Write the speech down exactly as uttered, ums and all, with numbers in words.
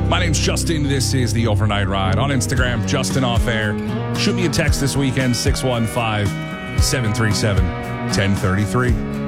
My name's Justin. This is the Overnight Ride. On Instagram, Justin Off Air. Shoot me a text this weekend, six one five, seven three seven, one oh three three.